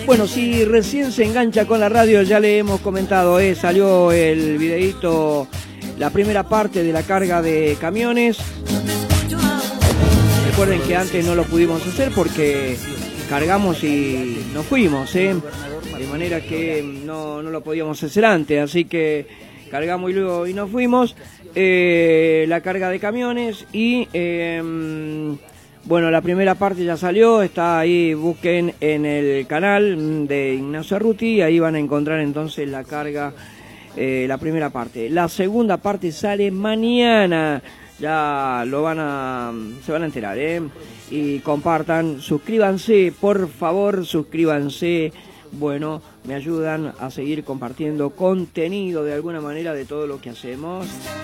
Bueno, si recién se engancha con la radio, ya le hemos comentado, salió el videíto, la primera parte de la carga de camiones. Recuerden que antes no lo pudimos hacer porque cargamos y nos fuimos, de manera que no lo podíamos hacer antes, así que cargamos y luego nos fuimos. La carga de camiones y bueno, la primera parte ya salió, está ahí, busquen en el canal de Ignacio Arruti, ahí van a encontrar entonces la carga, la primera parte. La segunda parte sale mañana, ya se van a enterar, y compartan, suscríbanse, por favor, suscríbanse. Bueno, me ayudan a seguir compartiendo contenido de alguna manera de todo lo que hacemos.